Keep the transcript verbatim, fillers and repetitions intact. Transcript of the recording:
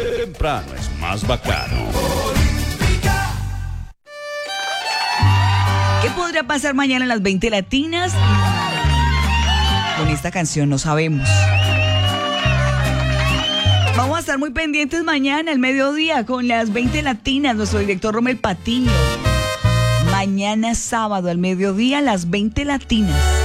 Temprano es más bacano. ¿Qué podría pasar mañana en las veinte latinas? Con esta canción no sabemos. Vamos a estar muy pendientes mañana al mediodía con las veinte latinas, nuestro director Romel Patiño. Mañana sábado al mediodía las veinte latinas.